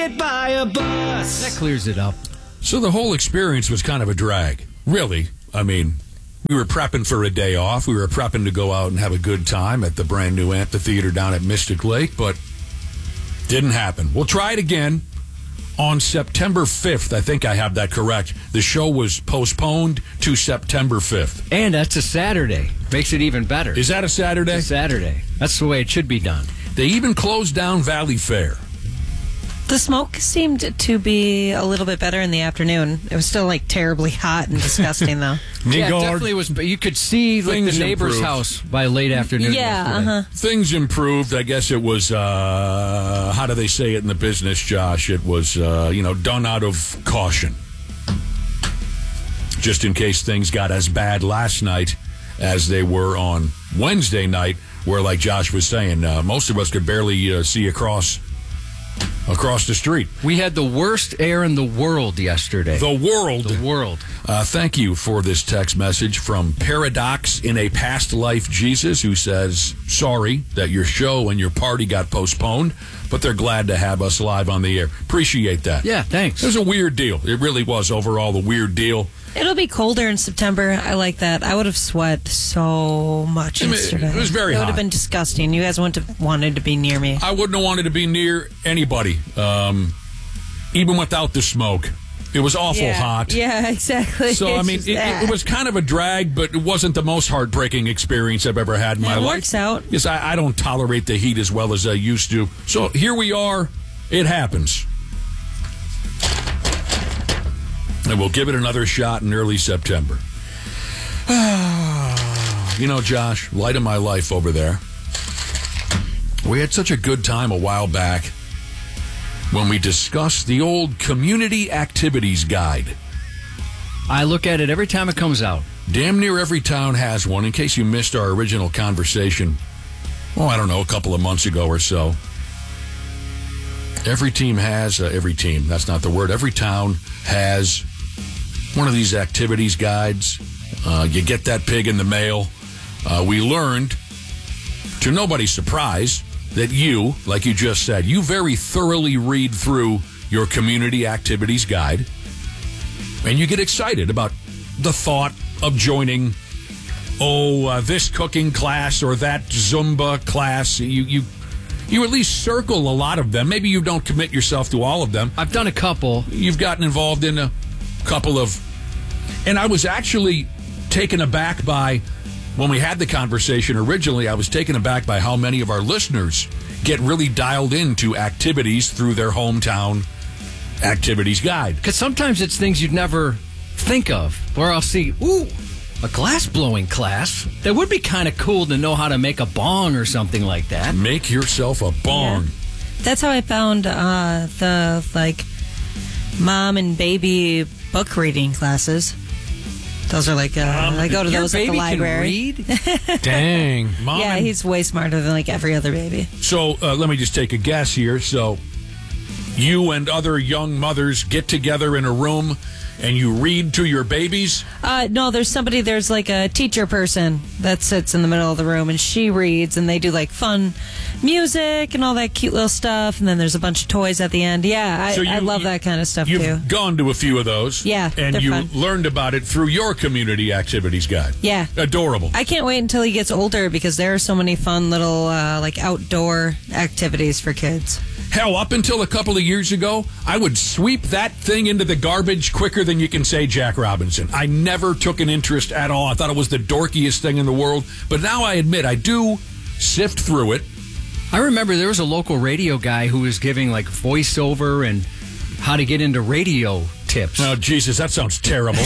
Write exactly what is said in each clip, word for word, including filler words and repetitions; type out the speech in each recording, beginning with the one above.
hit by a bus. That clears it up. So the whole experience was kind of a drag. Really. I mean, we were prepping for a day off. We were prepping to go out and have a good time at the brand new amphitheater down at Mystic Lake, but didn't happen. We'll try it again on September fifth. I think I have that correct. The show was postponed to September fifth. And that's a Saturday. Makes it even better. Is that a Saturday? It's a Saturday. That's the way it should be done. They even closed down Valley Fair. The smoke seemed to be a little bit better in the afternoon. It was still like terribly hot and disgusting, though. Yeah, it definitely was. But you could see like the neighbor's improved. house by late afternoon. Yeah, uh-huh. Things improved. I guess it was, uh, how do they say it in the business, Josh? It was, uh, you know, done out of caution. Just in case things got as bad last night as they were on Wednesday night, where, like Josh was saying, uh, most of us could barely uh, see across across the street. We had the worst air in the world yesterday. The world. The world. Uh, thank you for this text message from Paradox in a Past Life Jesus, who says, sorry that your show and your party got postponed, but they're glad to have us live on the air. Appreciate that. Yeah, thanks. It was a weird deal. It really was overall a weird deal. It'll be colder in September. I like that. I would have sweat so much I mean, yesterday. it was very It hot. would have been disgusting. You guys wouldn't have wanted to be near me. I wouldn't have wanted to be near anybody, um, even without the smoke. It was awful yeah. hot. Yeah, exactly. So, I It's mean, just it, that. it was kind of a drag, but it wasn't the most heartbreaking experience I've ever had in my It life. works out. Because I, I don't tolerate the heat as well as I used to. So here we are. It happens. And we'll give it another shot in early September. You know, Josh, light of my life over there. We had such a good time a while back when we discussed the old Community Activities Guide. I look at it every time it comes out. Damn near every town has one. In case you missed our original conversation, well, I don't know, a couple of months ago or so. Every team has, uh, every team, that's not the word, every town has one of these activities guides. Uh, you get that pig in the mail. Uh, we learned, to nobody's surprise, that you, like you just said, you very thoroughly read through your community activities guide, and you get excited about the thought of joining, oh, uh, this cooking class or that Zumba class. You, you, you at least circle a lot of them. Maybe you don't commit yourself to all of them. I've done a couple. You've gotten involved in a couple of, and I was actually taken aback by, when we had the conversation originally, I was taken aback by how many of our listeners get really dialed into activities through their hometown activities guide. Because sometimes it's things you'd never think of. Where I'll see, ooh, a glass blowing class. That would be kind of cool to know how to make a bong or something like that. Make yourself a bong. Yeah. That's how I found uh, the, like, mom and baby book reading classes. Those are like, uh, um, I go to your those at the baby library. Can read? Dang. Mom Yeah, and- he's way smarter than like every other baby. So uh, let me just take a guess here. So you and other young mothers get together in a room and you read to your babies? Uh, no, there's somebody, there's like a teacher person that sits in the middle of the room and she reads and they do like fun music and all that cute little stuff. And then there's a bunch of toys at the end. Yeah, I, So you- I love that kind of stuff You've too. gone to a few of those. Yeah, And they're you fun. learned about it through your community activities guide. Yeah. Adorable. I can't wait until he gets older because there are so many fun little uh, like outdoor activities for kids. Hell, up until a couple of years ago, I would sweep that thing into the garbage quicker than you can say Jack Robinson. I never took an interest at all. I thought it was the dorkiest thing in the world. But now I admit I do sift through it. I remember there was a local radio guy who was giving like voiceover and how to get into radio tips. Oh, Jesus, that sounds terrible.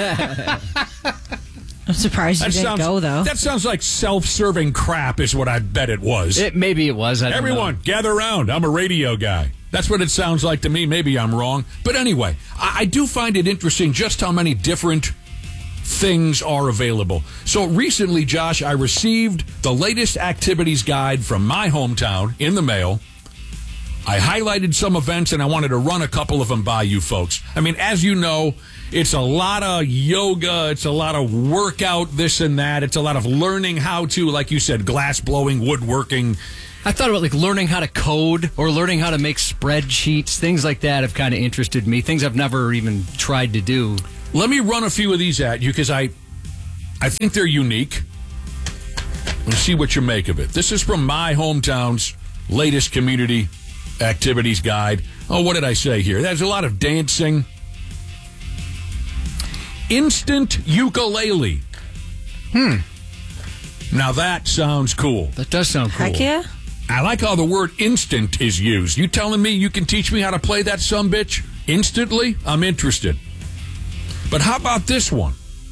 I'm surprised you That didn't sounds, go though. that sounds like self-serving crap is what I bet it was. It, maybe it was. I don't Everyone, know. gather around. I'm a radio guy. That's what it sounds like to me. Maybe I'm wrong. But anyway, I, I do find it interesting just how many different things are available. So recently, Josh, I received the latest activities guide from my hometown in the mail. I highlighted some events, and I wanted to run a couple of them by you folks. I mean, as you know, it's a lot of yoga. It's a lot of workout, this and that. It's a lot of learning how to, like you said, glass blowing, woodworking. I thought about like learning how to code or learning how to make spreadsheets. Things like that have kind of interested me. Things I've never even tried to do. Let me run a few of these at you because I, I think they're unique. And see what you make of it. This is from my hometown's latest community activities guide. Oh, what did I say here? There's a lot of dancing. Instant ukulele. Hmm. Now that sounds cool. That does sound cool. Heck yeah. I like how the word instant is used. You telling me you can teach me how to play that sumbitch instantly? I'm interested. But how about this one?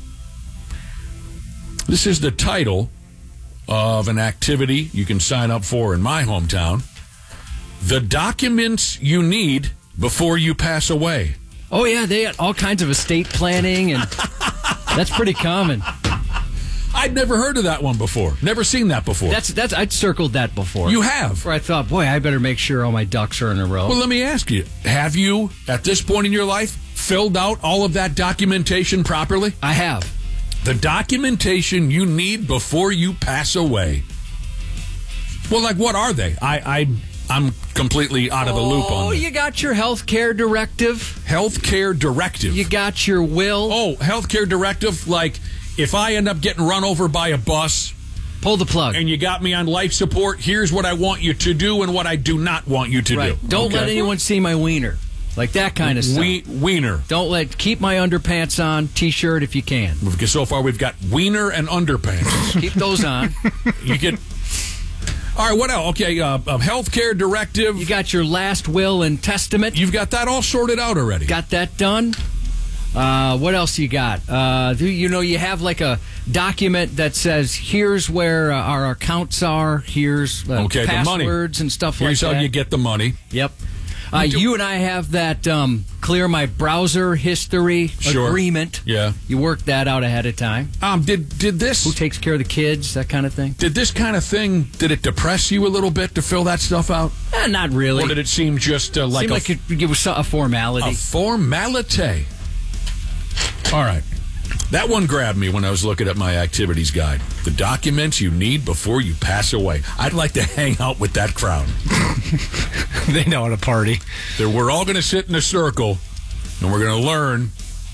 This is the title of an activity you can sign up for in my hometown. The documents you need before you pass away. Oh, yeah, they got all kinds of estate planning, and that's pretty common. I'd never heard of that one before. Never seen that before. That's that's I'd circled that before. You have? Where I thought, boy, I better make sure all my ducks are in a row. Well, let me ask you, have you, at this point in your life, filled out all of that documentation properly? I have. The documentation you need before you pass away. Well, like, what are they? I, I, I'm completely out of the loop on Oh, that. you got your health care directive. Health care directive. You got your will. Oh, health care directive, like, if I end up getting run over by a bus Pull the plug. and you got me on life support, here's what I want you to do and what I do not want you to right. do. Don't Okay? let anyone see my wiener. Like that kind of stuff. We, wiener. Don't let, keep my underpants on, t-shirt if you can. Because so far we've got wiener and underpants. Keep those on. You get... All right, what else? Okay, uh, a health care directive. You got your last will and testament. You've got that all sorted out already. Got that done. Uh, what else you got? Uh, do you know, you have like a document that says, here's where uh, our accounts are, here's uh, Okay, the money. passwords and stuff Here's like that. how you get the money. Yep. Uh, do- you and I have that um, clear my browser history Sure. agreement. Yeah. You work that out ahead of time. Um, did did this Who takes care of the kids, that kind of thing? did this kind of thing, did it depress you a little bit to fill that stuff out? Eh, not really. Or did it seem just uh, like, Seemed a, like it, it was a formality. a formality? All right. That one grabbed me when I was looking at my activities guide. The documents you need before you pass away. I'd like to hang out with that crowd. They know how to party. That we're all going to sit in a circle and we're going to learn.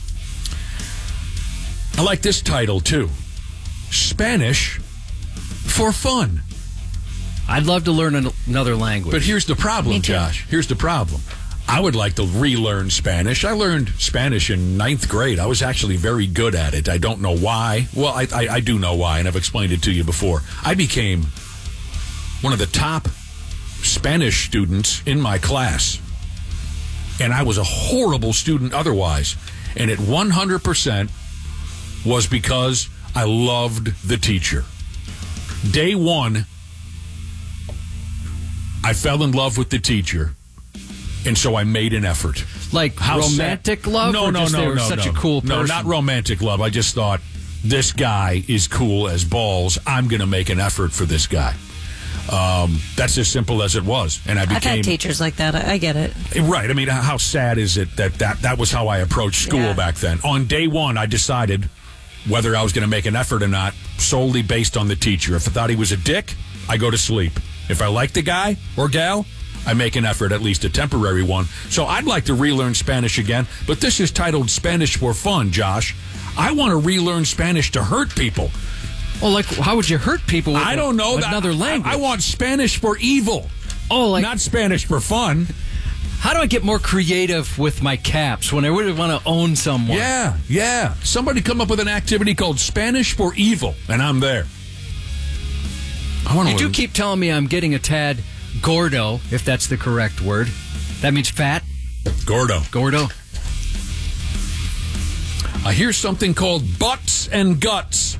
I like this title, too. Spanish for fun. I'd love to learn an, another language. But here's the problem, Me too. Josh. Here's the problem. I would like to relearn Spanish. I learned Spanish in ninth grade. I was actually very good at it. I don't know why. Well, I, I, I do know why, and I've explained it to you before. I became one of the top Spanish students in my class. And I was a horrible student otherwise. And it one hundred percent was because I loved the teacher. Day one, I fell in love with the teacher. And so I made an effort. like How romantic sad. love? No, or no, just no, they were no, such no. a cool person? No, not romantic love. I just thought, this guy is cool as balls. I'm going to make an effort for this guy. Um, that's as simple as it was. And I I've became... had teachers like that. I, I get it. Right. I mean, how sad is it that that, that was how I approached school Yeah. back then? On day one, I decided whether I was going to make an effort or not solely based on the teacher. If I thought he was a dick, I go to sleep. If I like the guy or gal, I make an effort, at least a temporary one. So I'd like to relearn Spanish again, but this is titled Spanish for Fun, Josh. I want to relearn Spanish to hurt people. Oh, like how would you hurt people with I don't know. that another language? I, I want Spanish for evil, oh, like not Spanish for fun. how do I get more creative with my caps when I really want to own someone? Yeah, yeah. Somebody come up with an activity called Spanish for Evil, and I'm there. I want You to do keep telling me I'm getting a tad gordo, if that's the correct word. That means fat? Gordo. Gordo? I hear something called butts and guts.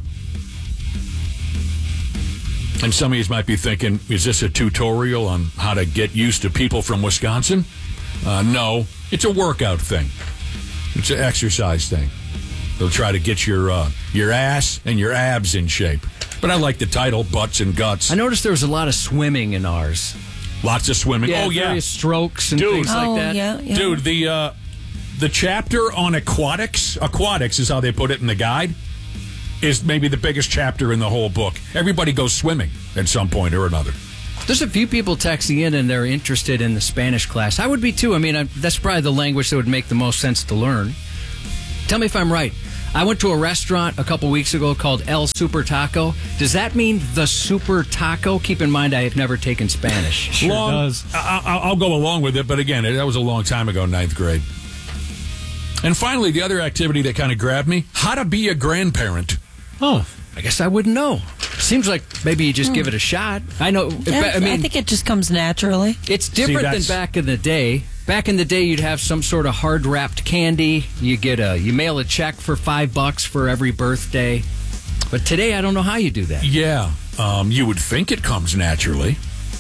And some of you might be thinking, is this a tutorial on how to get used to people from Wisconsin? Uh, no, it's a workout thing. It's an exercise thing. They'll try to get your uh, your ass and your abs in shape. But I like the title, Butts and Guts. I noticed there was a lot of swimming in ours. Lots of swimming. Yeah, oh, yeah. various strokes and Dude. things oh, like that. yeah, yeah. Dude, the uh, the chapter on aquatics, aquatics is how they put it in the guide, is maybe the biggest chapter in the whole book. Everybody goes swimming at some point or another. There's a few people texting in and they're interested in the Spanish class. I would be too. I mean, I, that's probably the language that would make the most sense to learn. Tell me if I'm right. I went to a restaurant a couple weeks ago called El Super Taco. Does that mean the Super Taco? Keep in mind, I have never taken Spanish. Sure long, does. I, I, I'll go along with it, but again, that was a long time ago, ninth grade. And finally, the other activity that kind of grabbed me, how to be a grandparent. Oh. I guess I wouldn't know. Seems like maybe you just give it a shot. I know. Yeah, I mean, I think it just comes naturally. it's different See, than that's- back in the day. Back in the day, you'd have some sort of hard wrapped candy. You get a, you mail a check for five bucks for every birthday. But today, I don't know how you do that. Yeah, um, you would think it comes naturally.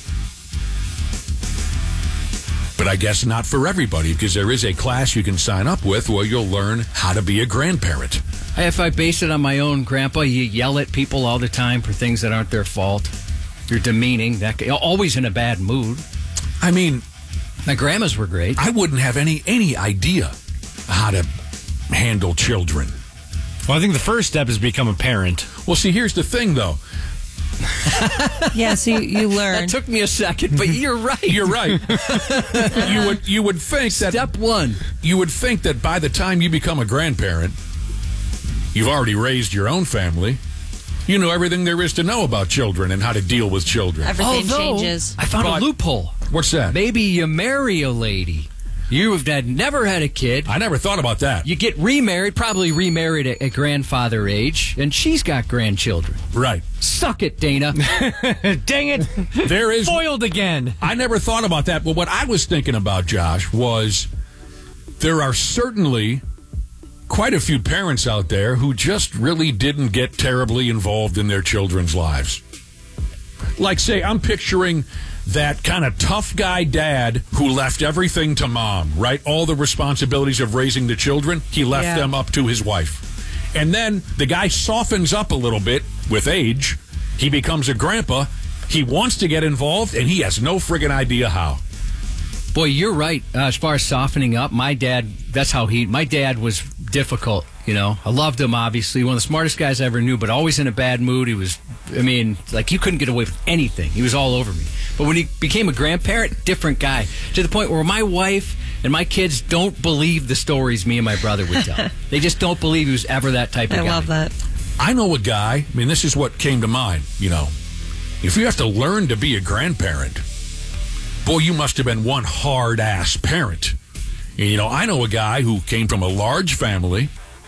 But I guess not for everybody, because there is a class you can sign up with where you'll learn how to be a grandparent. If I base it on my own grandpa, you yell at people all the time for things that aren't their fault. You're demeaning. That always in a bad mood. I mean, My grandmas were great. I wouldn't have any any idea how to handle children. Well, I think the first step is become a parent. Well, see, here's the thing, though. Yeah, so you, you learn. That took me a second, but you're right. You're right. you would you would think that Step one. you would think that by the time you become a grandparent, you've already raised your own family. You know everything there is to know about children and how to deal with children. Everything Although, changes. I found But- a loophole. What's that? Maybe you marry a lady. You have had, never had a kid. I never thought about that. You get remarried, probably remarried at, at grandfather age, and she's got grandchildren. Right. Suck it, Dana. Dang it. There is. Foiled again. I never thought about that. But what I was thinking about, Josh, was there are certainly quite a few parents out there who just really didn't get terribly involved in their children's lives. Like, say, I'm picturing that kind of tough guy dad who left everything to mom, right? All the responsibilities of raising the children, he left Yeah. them up to his wife. And then the guy softens up a little bit with age. He becomes a grandpa. He wants to get involved, and he has no friggin' idea how. Boy, you're right. Uh, as far as softening up, my dad, that's how he, my dad was difficult, you know. I loved him, obviously. One of the smartest guys I ever knew, but always in a bad mood. He was, I mean, like you couldn't get away with anything. He was all over me. But when he became a grandparent, different guy. To the point where my wife and my kids don't believe the stories me and my brother would tell. They just don't believe he was ever that type of I guy. love that. I know a guy, I mean, this is what came to mind, you know. If you have to learn to be a grandparent, boy, you must have been one hard-ass parent. And, you know, I know a guy who came from a large family,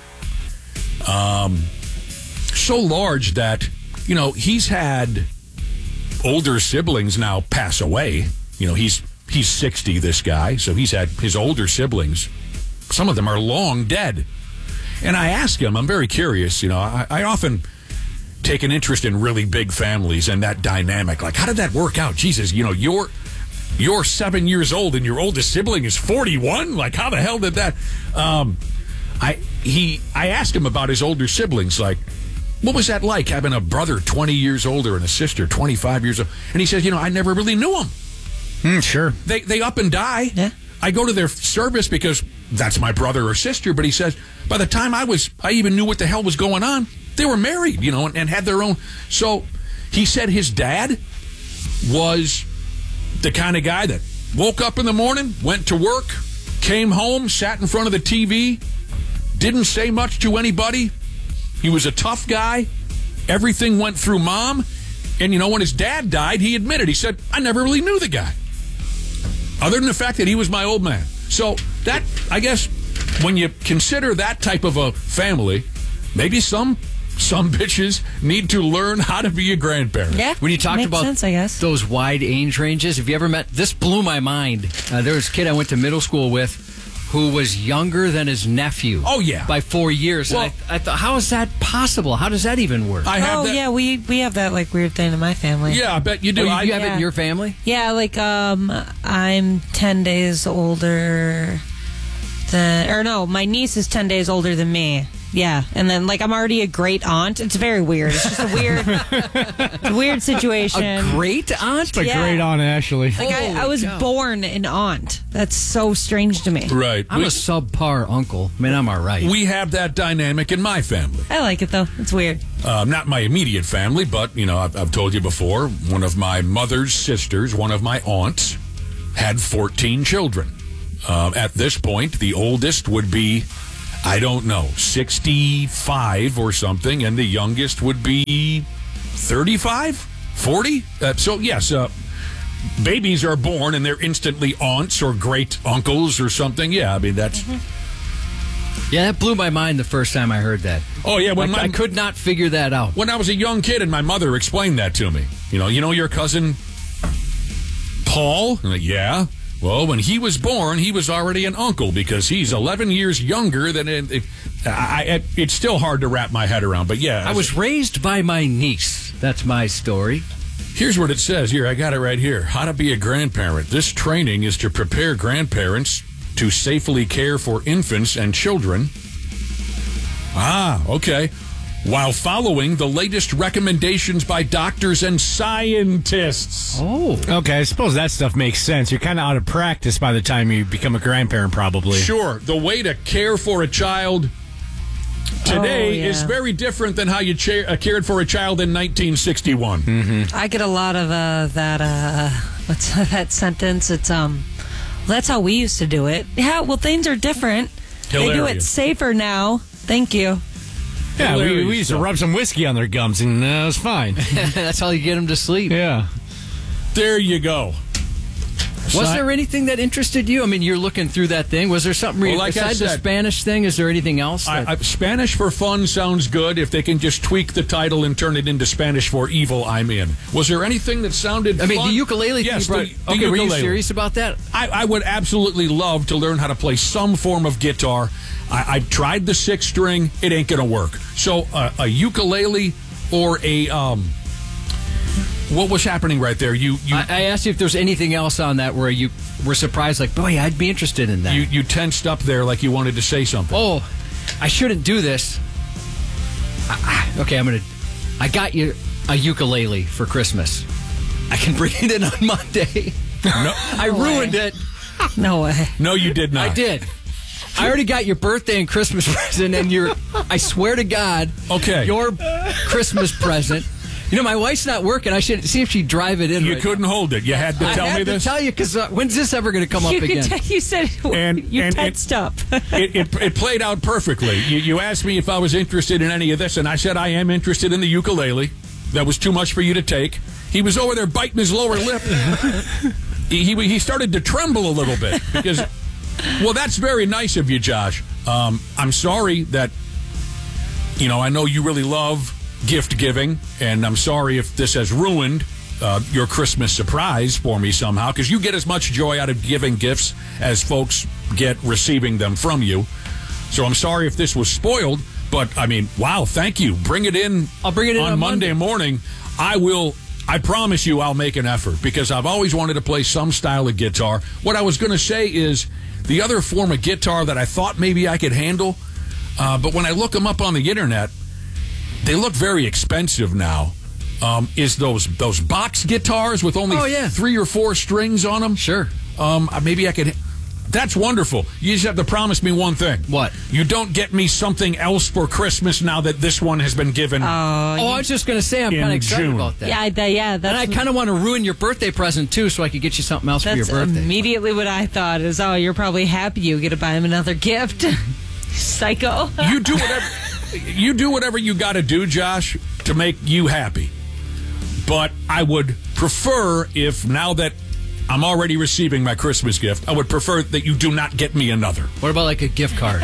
um, so large that, you know, he's had older siblings now pass away. You know, he's he's sixty, this guy, so he's had his older siblings. Some of them are long dead. And I ask him, I'm very curious, you know, I, I often take an interest in really big families and that dynamic. Like, how did that work out? Jesus, you know, you're you're seven years old and your oldest sibling is forty-one? Like, how the hell did that? Um, I he I asked him about his older siblings, like, what was that like, having a brother twenty years older and a sister twenty-five years old? And he says, you know, I never really knew them. Mm, sure. They they up and die. Yeah. I go to their service because that's my brother or sister. But he says, by the time I was, I even knew what the hell was going on. They were married, you know, and, and had their own. So he said his dad was the kind of guy that woke up in the morning, went to work, came home, sat in front of the T V, didn't say much to anybody. He was a tough guy. Everything went through mom. And, you know, when his dad died, he admitted, he said, I never really knew the guy. Other than the fact that he was my old man. So that, I guess, when you consider that type of a family, maybe some some bitches need to learn how to be a grandparent. Yeah. When you talked Makes about sense, I guess. those wide age ranges, have you ever met, this blew my mind. Uh, there was a kid I went to middle school with who was younger than his nephew. Oh, yeah. By four years. Well- and I, I thought, how is that possible? How does that even work? I have Oh, that. yeah, we, we have that, like, weird thing in my family. Yeah, I bet you Oh, do. you, I, you have it yeah. in your family? Yeah, like, um, I'm ten days older than, or no, my niece is ten days older than me. Yeah, and then like I'm already a great aunt. It's very weird. It's just a weird, it's a weird situation. A great aunt? A Yeah. great Aunt Ashley. Like I, I was Holy cow. born an aunt. That's so strange to me. Right. I'm we, a subpar uncle. I mean, I'm all right. we have that dynamic in my family. I like it though. It's weird. Uh, not my immediate family, but, you know, I've, I've told you before, one of my mother's sisters, one of my aunts, had fourteen children. Uh, at this point, the oldest would be, I don't know, sixty-five or something, and the youngest would be thirty-five, forty. Uh, so, yes, uh, babies are born and they're instantly aunts or great uncles or something. Yeah, I mean, that's... Yeah, that blew my mind the first time I heard that. Oh, yeah, when I, my, I could not figure that out. when I was a young kid and my mother explained that to me. You know, you know your cousin Paul? I'm like, yeah. Well, when he was born, he was already an uncle because he's eleven years younger than... It, it, I, I, it's still hard to wrap my head around, but yeah. I was raised by my niece. That's my story. Here's what it says. Here, I got it right here. How to be a grandparent. This training is to prepare grandparents to safely care for infants and children. Ah, okay. While following the latest recommendations by doctors and scientists. Oh. Okay, I suppose that stuff makes sense. You're kind of out of practice by the time you become a grandparent, probably. Sure, the way to care for a child today Oh, yeah. is very different than how you cha- uh, cared for a child in nineteen sixty-one. Mm-hmm. I get a lot of uh, that. Uh, what's that sentence? It's um. Well, that's how we used to do it. Yeah. Well, things are different. They do it Hilarious. safer now. Thank you. Yeah, we, Hilarious we used to stuff. rub some whiskey on their gums, and uh, it was fine. That's how you get them to sleep. Yeah. There you go. Was Si- there anything that interested you? I mean, you're looking through that thing. Was there something, Well, like I besides the said- Spanish thing, is there anything else? I, that- I, Spanish for fun sounds good. If they can just tweak the title and turn it into Spanish for evil, I'm in. Was there anything that sounded I mean, fun? the ukulele thing Yes, you brought- the, the okay, were you ukulele. serious about that? I, I would absolutely love to learn how to play some form of guitar. I, I tried the six string; it ain't gonna work. So uh, a ukulele or a um, what was happening right there? You you I, I asked you if there's anything else on that where you were surprised, like, boy, I'd be interested in that. you you tensed up there like you wanted to say something. oh, I shouldn't do this. I, I- okay, I'm gonna. I got you a ukulele for Christmas. I can bring it in on Monday. No, I ruined it. No way. no, you did not. I did. I already got your birthday and Christmas present, and your, I swear to God, Okay. your Christmas present. You know, my wife's not working. I should see if she'd drive it in. You right couldn't hold it. You had to now. tell I had me to this. tell you, because uh, when's this ever going to come You, up could again? t- you said And- you and- and- tensed up. it, it, it played out perfectly. You, you asked me if I was interested in any of this, and I said I am interested in the ukulele. That was too much for you to take. He was over there biting his lower lip. he, he he started to tremble a little bit because, well, that's very nice of you, Josh. Um, I'm sorry that, you know, I know you really love gift giving, and I'm sorry if this has ruined uh, your Christmas surprise for me somehow, because you get as much joy out of giving gifts as folks get receiving them from you. So I'm sorry if this was spoiled, but I mean, wow, thank you. Bring it in. I'll bring it in on, on Monday, Monday. morning. I will. I promise you, I'll make an effort because I've always wanted to play some style of guitar. What I was going to say is the other form of guitar that I thought maybe I could handle, uh, but when I look them up on the internet, they look very expensive now. Um, is those those box guitars with only Oh, yeah. three or four strings on them? Sure. Um, maybe I could. That's wonderful. You just have to promise me one thing. What? You don't get me something else for Christmas now that this one has been given. Oh, I was just going to say I'm In kind of excited June. about that. Yeah, that, yeah. And That's I kind of want to ruin your birthday present, too, so I could get you something else for your That's birthday. immediately what I thought is, oh, you're probably happy you get to buy him another gift. Psycho. you do whatever you do whatever you got to do, Josh, to make you happy. But I would prefer if now that I'm already receiving my Christmas gift, I would prefer that you do not get me another. What about like a gift card?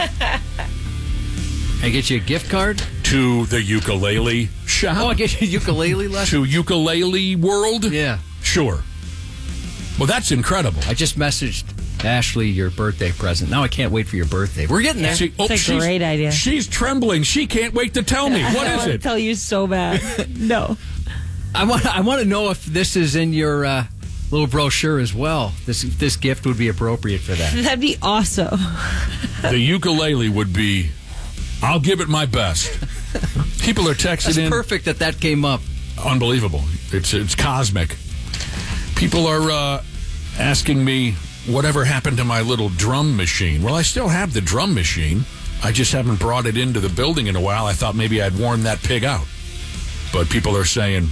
I get you a gift card? To the ukulele shop. Oh, I get you a ukulele lesson? To Ukulele World. Yeah. Sure. Well, that's incredible. I just messaged Ashley your birthday present. Now I can't wait for your birthday. We're getting there. See, oh, It's a she's- great idea. She's trembling. She can't wait to tell me. What I is want to it? tell you so bad. No. I want I want to know if this is in your uh, little brochure as well. This this gift would be appropriate for that. That'd be awesome. The ukulele would be I'll give it my best. People are texting That's in. perfect that that came up. Unbelievable. It's it's cosmic. People are uh, asking me whatever happened to my little drum machine. Well, I still have the drum machine. I just haven't brought it into the building in a while. I thought maybe I'd worn that pig out. But people are saying,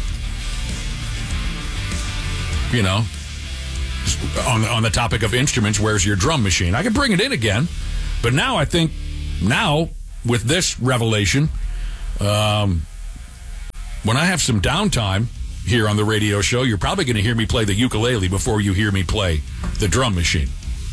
you know, on, on the topic of instruments, where's your drum machine? I can bring it in again. But now I think, now with this revelation, um, when I have some downtime here on the radio show, you're probably going to hear me play the ukulele before you hear me play the drum machine.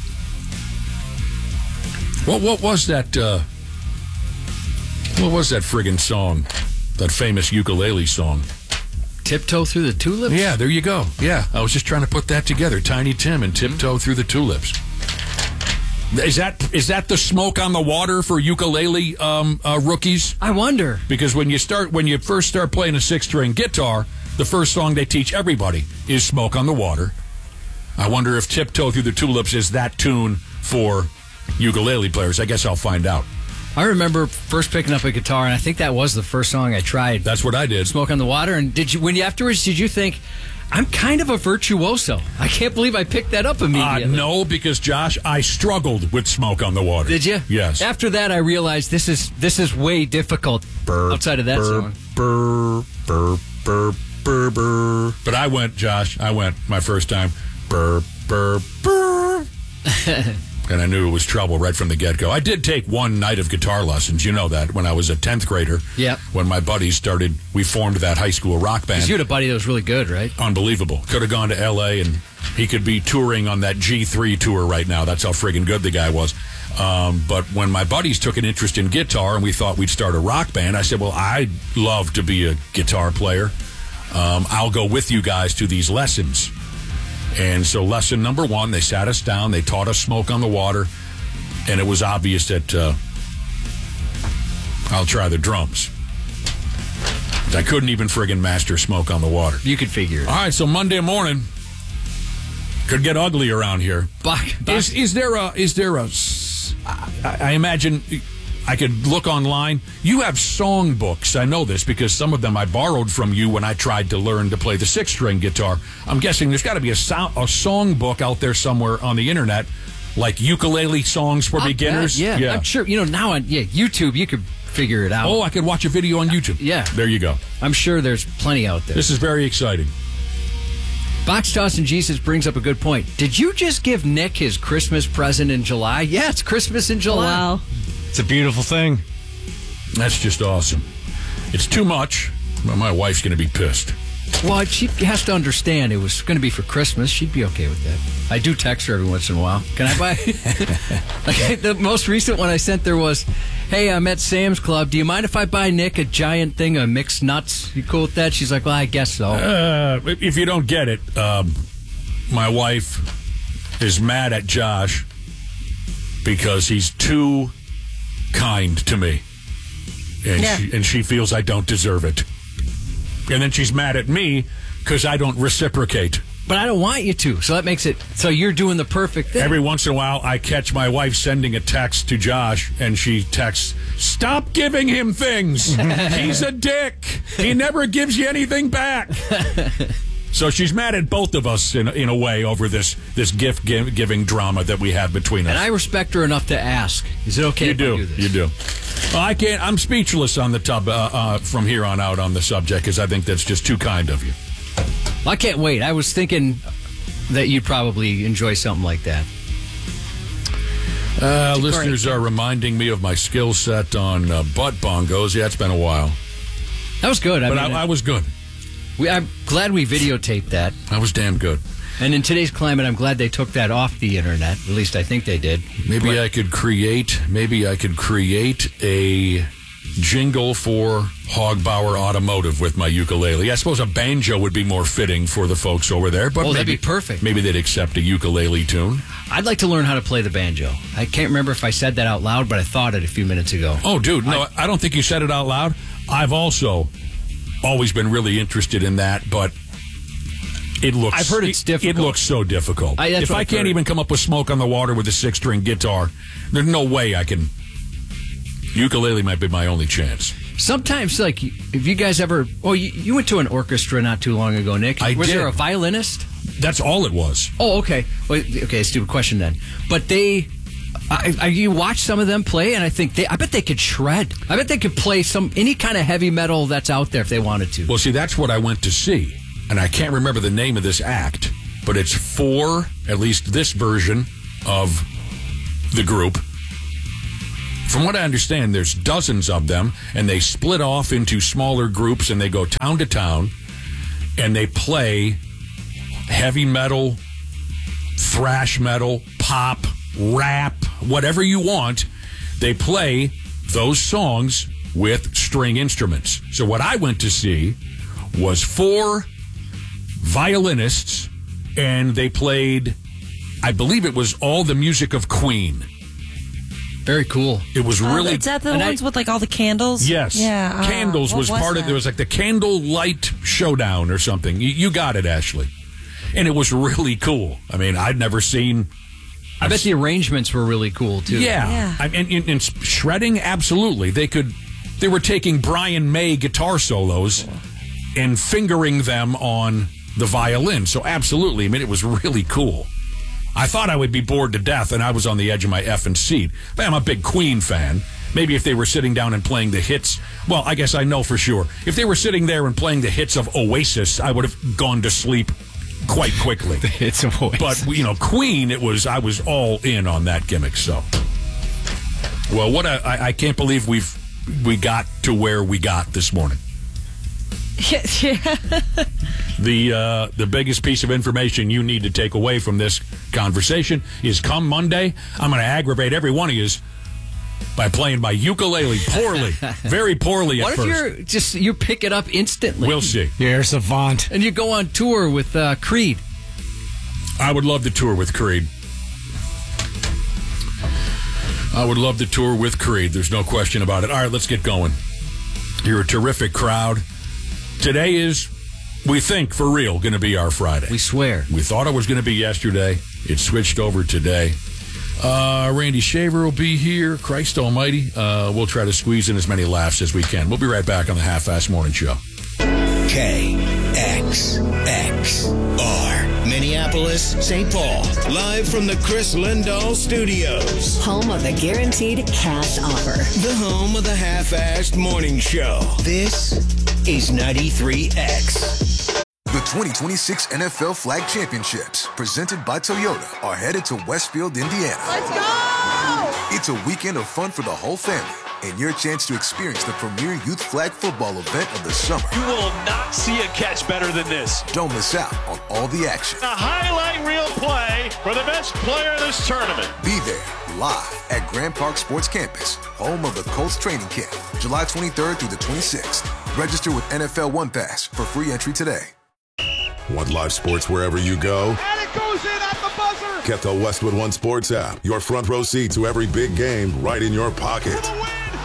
What what was that? Uh, what was that friggin' song? That famous ukulele song? Tiptoe Through the Tulips? Yeah, there you go. Yeah, I was just trying to put that together. Tiny Tim and Tiptoe Through the Tulips. Is that is that the smoke on the water for ukulele um, uh, rookies? I wonder. Because when you start, when you first start playing a six-string guitar, the first song they teach everybody is "Smoke on the Water." I wonder if "Tiptoe Through the Tulips" is that tune for ukulele players. I guess I'll find out. I remember first picking up a guitar, and I think that was the first song I tried. That's what I did. "Smoke on the Water." And did you, when you afterwards, did you think, I'm kind of a virtuoso? I can't believe I picked that up immediately. Uh, no, because Josh, I struggled with "Smoke on the Water." Did you? Yes. After that, I realized this is this is way difficult Burr, outside of that burr, song. Burr, burr, burr, burr, burr. But I went, Josh, I went my first time. Burr, burr, burr. And I knew it was trouble right from the get-go. I did take one night of guitar lessons, you know that, when I was a tenth grader. Yep. When my buddies started, we formed that high school rock band. Because you had a buddy that was really good, right? Unbelievable. Could have gone to L A and he could be touring on that G three tour right now. That's how friggin' good the guy was. Um, but when my buddies took an interest in guitar and we thought we'd start a rock band, I said, well, I'd love to be a guitar player. Um, I'll go with you guys to these lessons. And so lesson number one, they sat us down, they taught us "Smoke on the Water, and it was obvious that uh, I'll try the drums. I couldn't even friggin' master "Smoke on the Water." You could figure it. All right, so Monday morning could get ugly around here. Bach, Bach. Is, is there a, is there a, I, I imagine I could look online. You have song books. I know this because some of them I borrowed from you when I tried to learn to play the six-string guitar. I'm guessing there's got to be a, so, a song book out there somewhere on the internet, like ukulele songs for I'll beginners. bet, yeah. yeah, I'm sure. You know, now on yeah YouTube, you could figure it out. Oh, I could watch a video on YouTube. Yeah. There you go. I'm sure there's plenty out there. This is very exciting. Box Toss and Jesus brings up a good point. Did you just give Nick his Christmas present in July? Yeah, it's Christmas in July. Oh, wow. It's a beautiful thing. That's just awesome. It's too much. Well, my wife's going to be pissed. Well, she has to understand it was going to be for Christmas. She'd be okay with that. I do text her every once in a while. Can I buy? Okay, the most recent one I sent there was, hey, I'm at Sam's Club. Do you mind if I buy Nick a giant thing of mixed nuts? You cool with that? She's like, well, I guess so. Uh, if you don't get it, um, my wife is mad at Josh because he's too kind to me. And, Yeah. she, and she feels I don't deserve it. And then she's mad at me because I don't reciprocate. But I don't want you to, so that makes it so you're doing the perfect thing. Every once in a while, I catch my wife sending a text to Josh, and she texts, "Stop giving him things. He's a dick. He never gives you anything back." So she's mad at both of us in in a way over this this gift gi- giving drama that we have between us. And I respect her enough to ask, is it okay you if do, I do this? you do. Well, I can't. I'm speechless on the tub uh, uh, from here on out on the subject because I think that's just too kind of you. Well, I can't wait. I was thinking that you'd probably enjoy something like that. Uh, listeners are reminding me of my skill set on uh, butt bongos. Yeah, it's been a while, That was good. I but mean, I, I was good. we, I'm glad we videotaped that. I was damn good. And in today's climate, I'm glad they took that off the internet. At least I think they did. Maybe But- I could create. Maybe I could create a jingle for Hogbauer Automotive with my ukulele. I suppose a banjo would be more fitting for the folks over there. But Oh, that'd maybe, be perfect. Maybe they'd accept a ukulele tune. I'd like to learn how to play the banjo. I can't remember if I said that out loud, but I thought it a few minutes ago. Oh, dude, no, I, I don't think you said it out loud. I've also always been really interested in that, but it looks. I've heard it's it, difficult. It looks so difficult. I- that's if what I I've can't heard. even come up with "Smoke on the Water" with a six-string guitar, there's no way I can. Ukulele might be my only chance. Sometimes, like, if you guys ever... Oh, you, you went to an orchestra not too long ago, Nick. I Was did. there a violinist? That's all it was. Oh, okay. Well, okay, stupid question then. But they... I, I, you watch some of them play, and I think they... I bet they could shred. I bet they could play some any kind of heavy metal that's out there if they wanted to. Well, see, that's what I went to see. And I can't remember the name of this act, but it's for, at least this version of the group. From what I understand, there's dozens of them, and they split off into smaller groups, and they go town to town, and they play heavy metal, thrash metal, pop, rap, whatever you want. They play those songs with string instruments. So what I went to see was four violinists, and they played, I believe it was all the music of Queen. Very cool. It was Oh, really... is that the and ones I- with like all the candles? Yes. Yeah. uh, Candles what was, part that? of... There was like the Candle Light Showdown or something. You, you got it, Ashley. And it was really cool. I mean, I'd never seen... I bet the arrangements were really cool, too. Yeah. Yeah. I, and, and, and shredding, absolutely. They could... They were taking Brian May guitar solos and fingering them on the violin. So absolutely. I mean, it was really cool. I thought I would be bored to death, and I was on the edge of my effing seat. But I'm a big Queen fan. Maybe if they were sitting down and playing the hits, well, I guess I know for sure. If they were sitting there and playing the hits of Oasis, I would have gone to sleep quite quickly. It's a voice. But, you know, Queen, it was, I was all in on that gimmick, so. Well, what a, I, I can't believe we've, we got to where we got this morning. yeah. The uh, the biggest piece of information you need to take away from this conversation is come Monday, I'm going to aggravate every one of you by playing my ukulele poorly, very poorly at What if first. you're just... You pick it up instantly? We'll see. You're a savant. And you go on tour with uh, Creed. I would love to tour with Creed. I would love to tour with Creed. There's no question about it. All right, let's get going. You're a terrific crowd. Today is, we think, for real, going to be our Friday. We swear. We thought it was going to be yesterday. It switched over today. Uh, Randy Shaver will be here. Christ almighty. Uh, we'll try to squeeze in as many laughs as we can. We'll be right back on the Half-Ass Morning Show. K X X R Minneapolis, Saint Paul. Live from the Chris Lindahl Studios. Home of the guaranteed cash offer. The home of the Half-Assed Morning Show. This is ninety-three X. The twenty twenty-six N F L Flag Championships, presented by Toyota, are headed to Westfield, Indiana. Let's go! It's a weekend of fun for the whole family and your chance to experience the premier youth flag football event of the summer. You will not see a catch better than this. Don't miss out on all the action. A highlight reel play for the best player in this tournament. Be there live at Grand Park Sports Campus, home of the Colts training camp, July twenty-third through the twenty-sixth. Register with N F L One Pass for free entry today. Want live sports wherever you go? And it goes in at the buzzer. Get the Westwood One Sports app. Your front row seat to every big game right in your pocket. The win.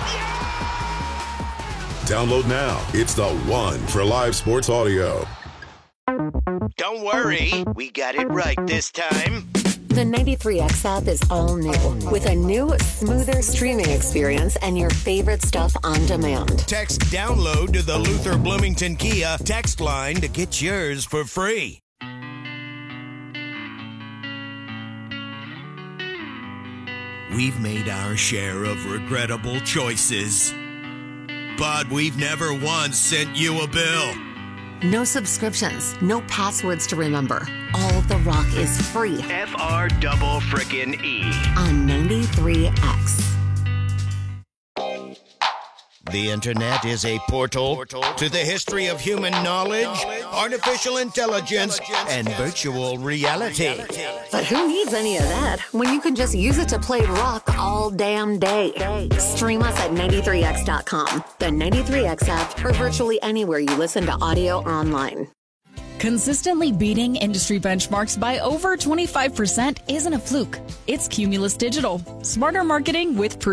Download now. It's the one for live sports audio. Don't worry, we got it right this time. The ninety-three X app is all new with a new, smoother streaming experience and your favorite stuff on demand. Text download to the Luther Bloomington Kia text line to get yours for free. We've made our share of regrettable choices, but we've never once sent you a bill. No subscriptions, no passwords to remember. All the rock is free F R double frickin' E. on ninety-three X. The internet is a portal to the history of human knowledge, artificial intelligence, and virtual reality. But who needs any of that when you can just use it to play rock all damn day? Stream us at ninety-three X dot com, the ninety-three X app, or virtually anywhere you listen to audio online. Consistently beating industry benchmarks by over twenty-five percent isn't a fluke. It's Cumulus Digital. Smarter marketing with proof.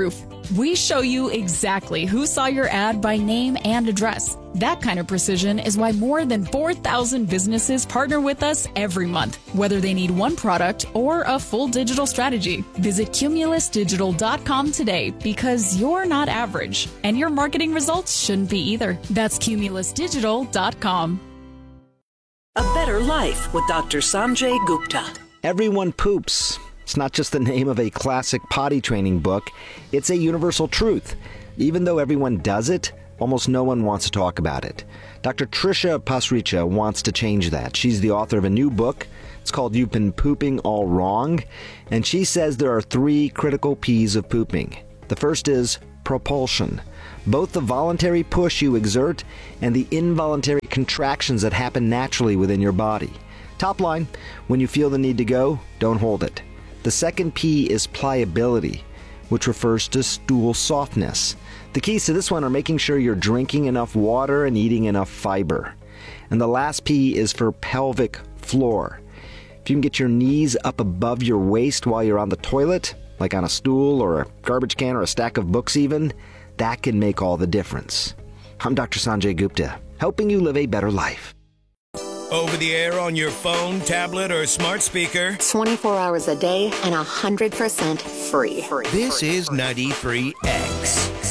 We show you exactly who saw your ad by name and address. That kind of precision is why more than four thousand businesses partner with us every month, whether they need one product or a full digital strategy. Visit Cumulus Digital dot com today because you're not average, and your marketing results shouldn't be either. That's Cumulus Digital dot com. A Better Life with Doctor Sanjay Gupta. Everyone poops. It's not just the name of a classic potty training book. It's a universal truth. Even though everyone does it, almost no one wants to talk about it. Doctor Trisha Pasricha wants to change that. She's the author of a new book. It's called You've Been Pooping All Wrong. And she says there are three critical P's of pooping. The first is propulsion. Both the voluntary push you exert and the involuntary contractions that happen naturally within your body. Top line, when you feel the need to go, don't hold it. The second P is pliability, which refers to stool softness. The keys to this one are making sure you're drinking enough water and eating enough fiber. And the last P is for pelvic floor. If you can get your knees up above your waist while you're on the toilet, like on a stool or a garbage can or a stack of books even, that can make all the difference. I'm Doctor Sanjay Gupta, helping you live a better life. Over the air on your phone, tablet, or smart speaker. twenty-four hours a day and one hundred percent free. This is ninety-three X.